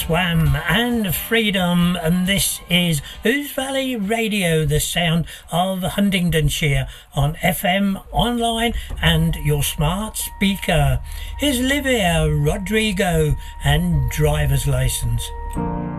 That's Wham and Freedom, and this is Ouse Valley Radio, the sound of Huntingdonshire, on FM, online and your smart speaker. Here's Olivia Rodrigo and Driver's License.